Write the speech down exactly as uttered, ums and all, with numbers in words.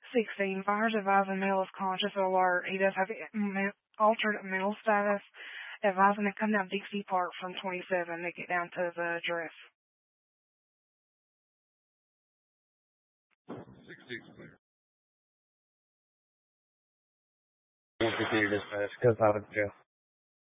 sixteen. Fires advising male is conscious alert. He does have altered mental status. Advising to come down Dixie Park from twenty-seven to get down to the address. sixty clear. one fifty dispatch, cause out of jail.